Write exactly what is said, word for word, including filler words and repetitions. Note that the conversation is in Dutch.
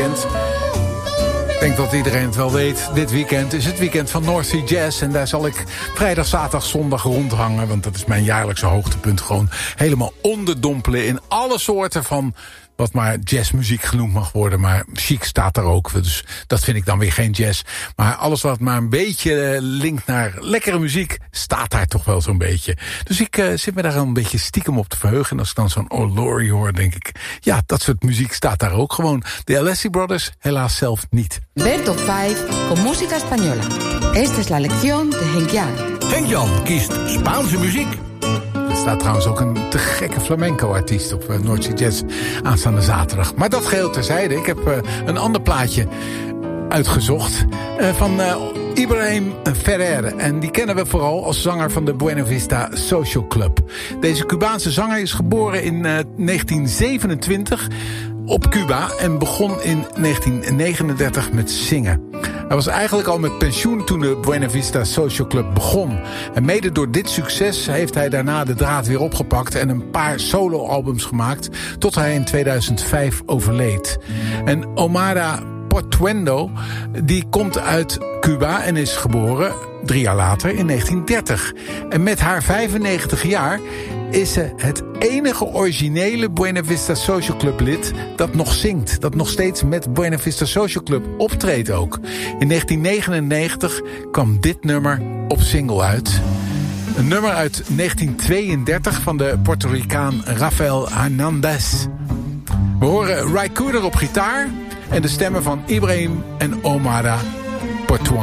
weekend. Ik denk dat iedereen het wel weet. Dit weekend is het weekend van North Sea Jazz. En daar zal ik vrijdag, zaterdag, zondag rondhangen. Want dat is mijn jaarlijkse hoogtepunt. Gewoon helemaal onderdompelen in alle soorten van wat maar jazzmuziek genoemd mag worden. Maar chic staat daar ook. Dus dat vind ik dan weer geen jazz. Maar alles wat maar een beetje linkt naar lekkere muziek staat daar toch wel zo'n beetje. Dus ik uh, zit me daar een beetje stiekem op te verheugen. En als ik dan zo'n Oh Laurie hoor, denk ik, ja, dat soort muziek staat daar ook gewoon. De Alessi Brothers helaas zelf niet. Ver Top vijf con música española. Esta es la lección de Henk Jan. Henk Jan kiest Spaanse muziek. Er staat trouwens ook een te gekke flamenco-artiest op uh, North Sea Jazz aanstaande zaterdag. Maar dat geheel terzijde. Ik heb uh, een ander plaatje uitgezocht uh, van uh, Ibrahim Ferrer. En die kennen we vooral als zanger van de Buena Vista Social Club. Deze Cubaanse zanger is geboren in uh, negentien zevenentwintig op Cuba en begon in negentien negenendertig met zingen. Hij was eigenlijk al met pensioen toen de Buena Vista Social Club begon. En mede door dit succes heeft hij daarna de draad weer opgepakt en een paar soloalbums gemaakt tot hij in tweeduizend vijf overleed. En Omara Portuendo, die komt uit Cuba en is geboren drie jaar later in negentien dertig. En met haar vijfennegentig jaar is ze het enige originele Buena Vista Social Club lid dat nog zingt. Dat nog steeds met Buena Vista Social Club optreedt ook. In negentien negenennegentig kwam dit nummer op single uit. Een nummer uit negentien tweeëndertig van de Puerto Ricaan Rafael Hernandez. We horen Ry Cooder op gitaar en de stemmen van Ibrahim en Omara Portuendo.